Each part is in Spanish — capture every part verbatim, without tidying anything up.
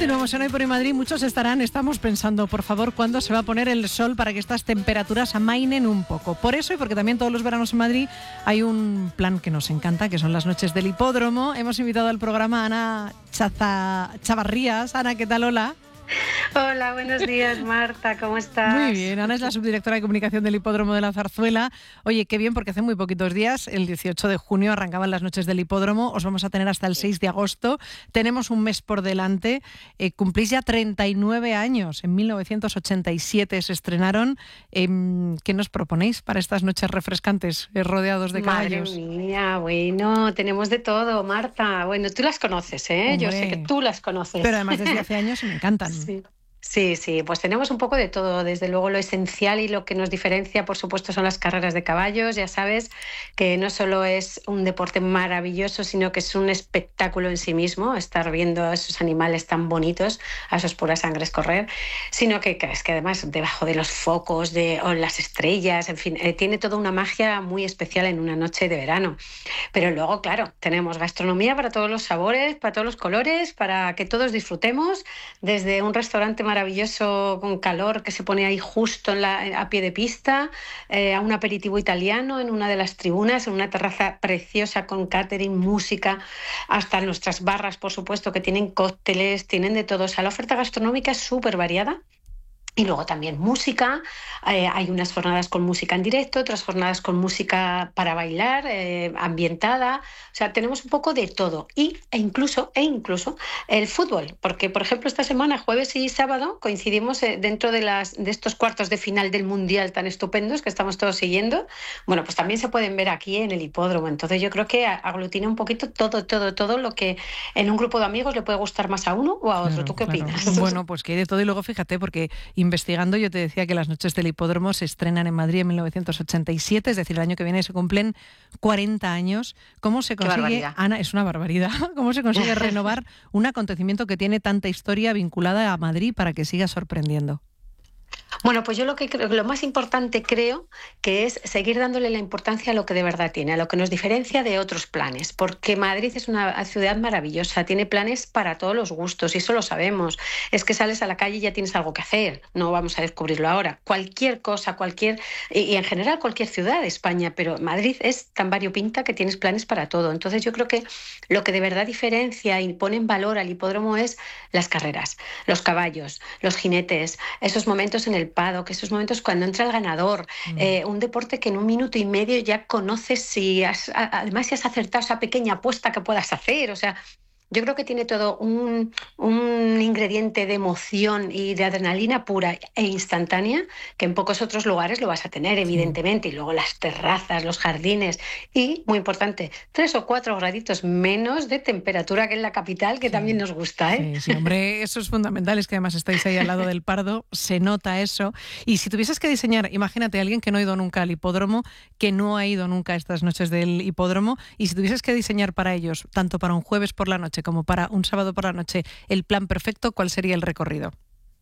Continuamos en Hoy por Hoy Madrid. Muchos estarán, estamos pensando, por favor, ¿cuándo se va a poner el sol para que estas temperaturas amainen un poco? Por eso y porque también todos los veranos en Madrid hay un plan que nos encanta, que son las noches del hipódromo. Hemos invitado al programa a Ana Chaza, Chavarrías. Ana, ¿qué tal? Hola. Hola, buenos días, Marta, ¿cómo estás? Muy bien, Ana es la subdirectora de comunicación del Hipódromo de la Zarzuela. Oye, qué bien, porque hace muy poquitos días, el dieciocho de junio, arrancaban las noches del hipódromo. Os vamos a tener hasta el seis de agosto. Tenemos un mes por delante. Eh, cumplís ya treinta y nueve años. En mil novecientos ochenta y siete se estrenaron. Eh, ¿Qué nos proponéis para estas noches refrescantes, eh, rodeados de caballos? Madre mía, bueno, tenemos de todo, Marta. Bueno, tú las conoces, ¿eh? Hombre, yo sé que tú las conoces. Pero además desde hace años me encantan. Sí. Sí, sí, pues tenemos un poco de todo. Desde luego lo esencial y lo que nos diferencia, por supuesto, son las carreras de caballos. Ya sabes que no solo es un deporte maravilloso, sino que es un espectáculo en sí mismo, estar viendo a esos animales tan bonitos, a esos puras sangres correr, sino que, que es que además debajo de los focos, de o las estrellas, en fin, eh, tiene toda una magia muy especial en una noche de verano. Pero luego, claro, tenemos gastronomía para todos los sabores, para todos los colores, para que todos disfrutemos, desde un restaurante maravilloso con calor que se pone ahí justo en la, a pie de pista, eh, a un aperitivo italiano en una de las tribunas, en una terraza preciosa con catering, música, hasta nuestras barras, por supuesto, que tienen cócteles, tienen de todo. O sea, la oferta gastronómica es súper variada. Y luego también música, eh, hay unas jornadas con música en directo, otras jornadas con música para bailar, eh, ambientada, o sea, tenemos un poco de todo. Y, e, incluso, e incluso el fútbol, porque por ejemplo esta semana, jueves y sábado, coincidimos eh, dentro de, las, de estos cuartos de final del Mundial tan estupendos que estamos todos siguiendo. Bueno, pues también se pueden ver aquí en el hipódromo, entonces yo creo que aglutina un poquito todo, todo, todo lo que en un grupo de amigos le puede gustar más a uno o a otro. Claro, ¿Tú qué claro. opinas? Bueno, pues que hay de todo y luego fíjate, porque investigando yo te decía que las noches del hipódromo se estrenan en Madrid en mil novecientos ochenta y siete, es decir, el año que viene se cumplen cuarenta años. ¿Cómo se consigue, Ana, es una barbaridad, cómo se consigue renovar un acontecimiento que tiene tanta historia vinculada a Madrid para que siga sorprendiendo? Bueno, pues yo lo que creo, lo más importante creo que es seguir dándole la importancia a lo que de verdad tiene, a lo que nos diferencia de otros planes, porque Madrid es una ciudad maravillosa, tiene planes para todos los gustos y eso lo sabemos. Es que sales a la calle y ya tienes algo que hacer, no vamos a descubrirlo ahora. Cualquier cosa, cualquier, y en general cualquier ciudad de España, pero Madrid es tan variopinta que tienes planes para todo. Entonces yo creo que lo que de verdad diferencia y pone en valor al hipódromo es las carreras, los caballos, los jinetes, esos momentos en el paddock, esos momentos cuando entra el ganador, mm. eh, un deporte que en un minuto y medio ya conoces si has, además si has acertado esa pequeña apuesta que puedas hacer, o sea, yo creo que tiene todo un, un ingrediente de emoción y de adrenalina pura e instantánea que en pocos otros lugares lo vas a tener, evidentemente. Y luego las terrazas, los jardines y, muy importante, tres o cuatro graditos menos de temperatura que en la capital, que sí, también nos gusta, ¿eh? Sí, sí, hombre, eso es fundamental, es que además estáis ahí al lado del Pardo, se nota eso. Y si tuvieses que diseñar, imagínate a alguien que no ha ido nunca al hipódromo, que no ha ido nunca a estas noches del hipódromo, y si tuvieses que diseñar para ellos, tanto para un jueves por la noche como para un sábado por la noche, el plan perfecto, ¿cuál sería el recorrido?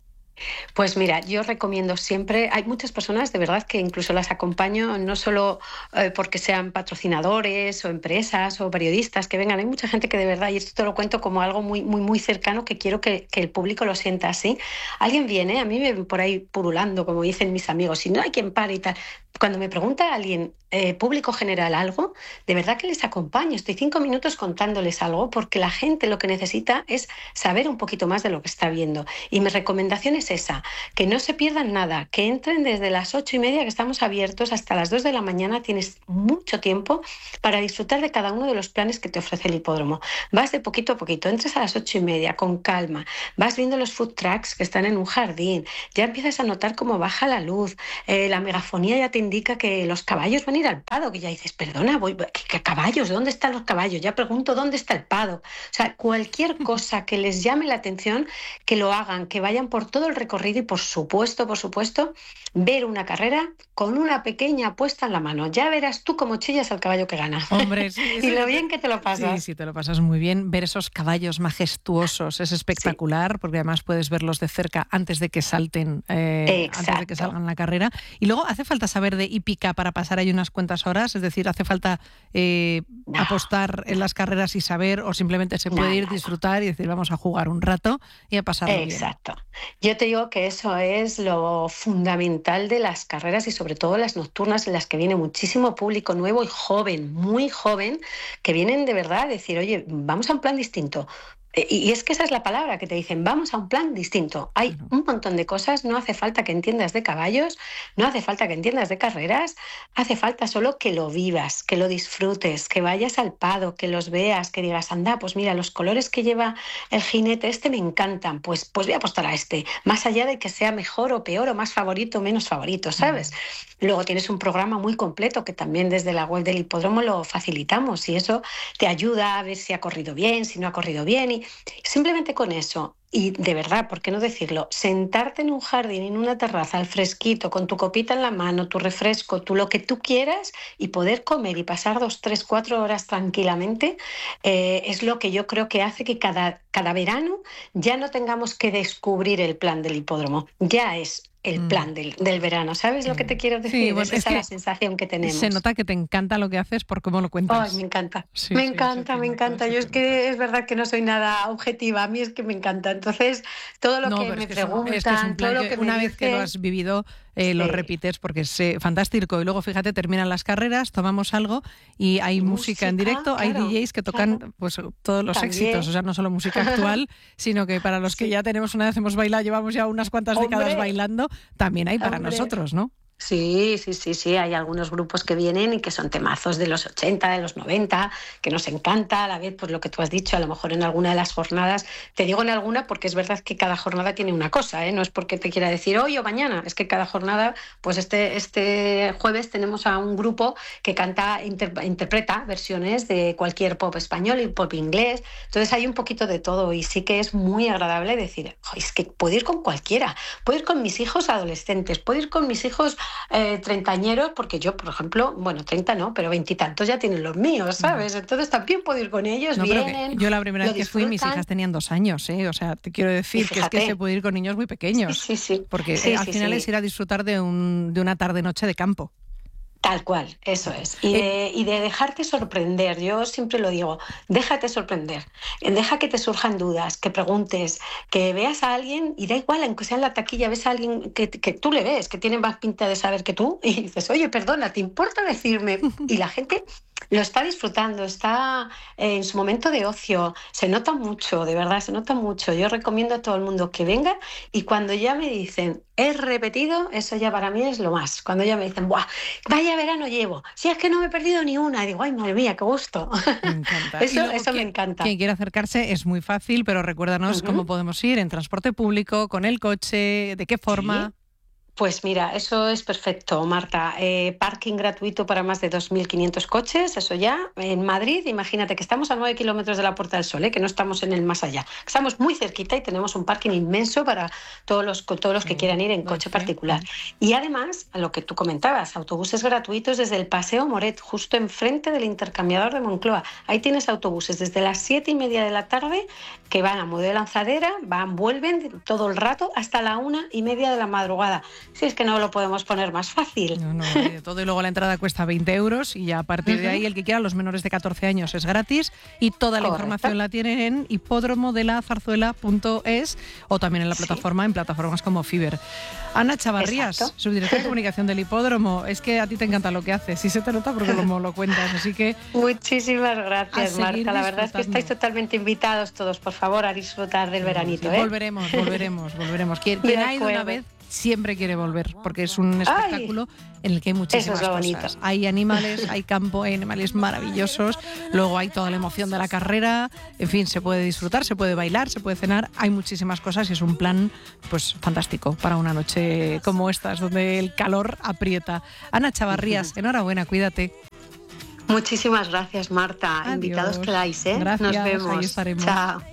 Pues mira, yo recomiendo siempre, hay muchas personas de verdad que incluso las acompaño, no solo eh, porque sean patrocinadores o empresas o periodistas que vengan, hay mucha gente que de verdad, y esto te lo cuento como algo muy, muy, muy cercano, que quiero que, que el público lo sienta así. Alguien viene, a mí me ven por ahí purulando, como dicen mis amigos, y no hay quien pare y tal. Cuando me pregunta a alguien, eh, público general, algo, de verdad que les acompaño. Estoy cinco minutos contándoles algo porque la gente lo que necesita es saber un poquito más de lo que está viendo. Y mi recomendación es esa, que no se pierdan nada, que entren desde las ocho y media, que estamos abiertos, hasta las dos de la mañana. Tienes mucho tiempo para disfrutar de cada uno de los planes que te ofrece el hipódromo. Vas de poquito a poquito, entras a las ocho y media con calma, vas viendo los food trucks que están en un jardín, ya empiezas a notar cómo baja la luz, eh, la megafonía ya te indica que los caballos van a ir al paddock, que ya dices, perdona, voy, ¿qué, qué caballos? ¿Dónde están los caballos? Ya pregunto, ¿dónde está el paddock? O sea, cualquier cosa que les llame la atención, que lo hagan, que vayan por todo el recorrido y, por supuesto, por supuesto, ver una carrera con una pequeña apuesta en la mano. Ya verás tú cómo chillas al caballo que gana. Hombre, sí, y lo bien que te lo pasas. Sí, sí, te lo pasas muy bien. Ver esos caballos majestuosos es espectacular, sí. porque además puedes verlos de cerca antes de que salten, eh, antes de que salgan la carrera. Y luego, ¿hace falta saber de hípica para pasar ahí unas cuantas horas? Es decir, ¿hace falta eh, no, apostar en las carreras y saber, o simplemente se puede no, ir, no, disfrutar y decir, vamos a jugar un rato y a pasarlo bien? Exacto. Yo te digo que eso es lo fundamental de las carreras y sobre todo las nocturnas, en las que viene muchísimo público nuevo y joven, muy joven, que vienen de verdad a decir, oye, vamos a un plan distinto. Y es que esa es la palabra que te dicen, vamos a un plan distinto. Hay un montón de cosas, no hace falta que entiendas de caballos, no hace falta que entiendas de carreras, hace falta solo que lo vivas, que lo disfrutes, que vayas al pado, que los veas, que digas, anda, pues mira, los colores que lleva el jinete este me encantan, pues, pues voy a apostar a este, más allá de que sea mejor o peor o más favorito o menos favorito, ¿sabes? Mm. Luego tienes un programa muy completo que también desde la web del hipódromo lo facilitamos y eso te ayuda a ver si ha corrido bien, si no ha corrido bien y simplemente con eso, y de verdad, ¿por qué no decirlo? Sentarte en un jardín, en una terraza, al fresquito, con tu copita en la mano, tu refresco, tú lo que tú quieras y poder comer y pasar dos, tres, cuatro horas tranquilamente, eh, es lo que yo creo que hace que cada, cada verano ya no tengamos que descubrir el plan del hipódromo. Ya es el plan del, del verano. ¿Sabes lo que te quiero decir? Sí, bueno, es esa es que la sensación que tenemos. Se nota que te encanta lo que haces por cómo lo cuentas. Ay, me encanta, sí, me sí, encanta, me encanta. Yo es que es verdad que no soy nada objetiva, a mí es que me encanta. Entonces, todo lo no, que me es que preguntan, es, un, es que es un plan todo lo que una me vez dicen, que lo has vivido, eh, sí. lo repites porque es eh, fantástico. Y luego, fíjate, terminan las carreras, tomamos algo y hay música, música en directo, claro, hay D Js que tocan claro. pues todos los También. éxitos, o sea, no solo música actual, sino que para los que sí. ya tenemos una vez hemos bailado, llevamos ya unas cuantas Hombre. décadas bailando, también hay para Hombre. nosotros, ¿no? Sí, sí, sí, sí, hay algunos grupos que vienen y que son temazos de los ochenta, de los noventa, que nos encanta, a la vez, pues lo que tú has dicho, a lo mejor en alguna de las jornadas, te digo en alguna porque es verdad que cada jornada tiene una cosa, ¿eh? No es porque te quiera decir hoy o mañana, es que cada jornada, pues este, este jueves tenemos a un grupo que canta, inter, interpreta versiones de cualquier pop español y pop inglés, entonces hay un poquito de todo y sí que es muy agradable decir, es que puedo ir con cualquiera, puedo ir con mis hijos adolescentes, puedo ir con mis hijos Eh, treintañeros, porque yo, por ejemplo, bueno, treinta no, pero veintitantos ya tienen los míos, ¿sabes? Entonces también puedo ir con ellos, no, vienen. Yo la primera vez que fui, mis hijas tenían dos años, ¿eh? O sea, te quiero decir que es que se puede ir con niños muy pequeños. Sí, sí, sí. Porque sí, eh, al sí, final sí. es ir a disfrutar de, un, de una tarde-noche de campo. Tal cual, eso es. Y de, y de dejarte sorprender, yo siempre lo digo, déjate sorprender, deja que te surjan dudas, que preguntes, que veas a alguien y da igual, aunque sea en la taquilla, ves a alguien que, que tú le ves, que tiene más pinta de saber que tú y dices, oye, perdona, ¿te importa decirme? Y la gente lo está disfrutando, está en su momento de ocio, se nota mucho, de verdad, se nota mucho. Yo recomiendo a todo el mundo que venga y cuando ya me dicen, he repetido, eso ya para mí es lo más. Cuando ya me dicen, ¡buah! Vaya verano llevo, si es que no me he perdido ni una, y digo, ay, madre mía, qué gusto. Me encanta. Eso, luego, eso quien, me encanta. Quien quiera acercarse es muy fácil, pero recuérdanos uh-huh. cómo podemos ir, en transporte público, con el coche, de qué forma. ¿Sí? Pues mira, eso es perfecto, Marta. Eh, parking gratuito para más de dos mil quinientos coches, eso ya. En Madrid, imagínate que estamos a nueve kilómetros de la Puerta del Sol, ¿eh? Que no estamos en el más allá. Estamos muy cerquita y tenemos un parking inmenso para todos los, todos los que quieran ir en coche particular. Y además, a lo que tú comentabas, autobuses gratuitos desde el Paseo Moret, justo enfrente del intercambiador de Moncloa. Ahí tienes autobuses desde las siete y media de la tarde que van a Modelo Lanzadera, van, vuelven todo el rato hasta la una y media de la madrugada. Si es que no lo podemos poner más fácil. No, no, hay de todo y luego la entrada cuesta veinte euros y ya a partir uh-huh. de ahí el que quiera, los menores de catorce años es gratis y toda la Correcto. Información la tienen en hipódromo de la zarzuela punto es o también en la plataforma, sí. en plataformas como Fiverr. Ana Chavarrías, Exacto. subdirectora de comunicación del hipódromo, es que a ti te encanta lo que haces y se te nota porque como lo cuentas, así que... Muchísimas gracias, Marta, la verdad es que estáis totalmente invitados todos, por favor, a disfrutar del sí, veranito. Sí, ¿eh? Volveremos, volveremos, volveremos. Quien, quien ha ido una vez siempre quiere volver, porque es un espectáculo Ay, en el que hay muchísimas cosas. Bonito. Hay animales, hay campo, hay animales maravillosos, luego hay toda la emoción de la carrera, en fin, se puede disfrutar, se puede bailar, se puede cenar, hay muchísimas cosas y es un plan pues fantástico para una noche como estas, donde el calor aprieta. Ana Chavarrías, enhorabuena, cuídate. Muchísimas gracias, Marta. Adiós. Invitados quedáis, ¿eh? Gracias, nos vemos. Ahí estaremos. Chao.